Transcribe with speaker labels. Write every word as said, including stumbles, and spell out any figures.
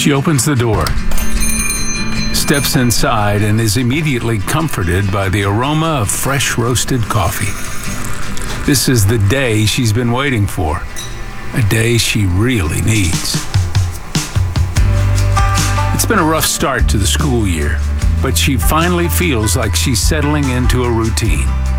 Speaker 1: She opens the door, steps inside, and is immediately comforted by the aroma of fresh roasted coffee. This is the day she's been waiting for, a day she really needs. It's been a rough start to the school year, but she finally feels like she's settling into a routine.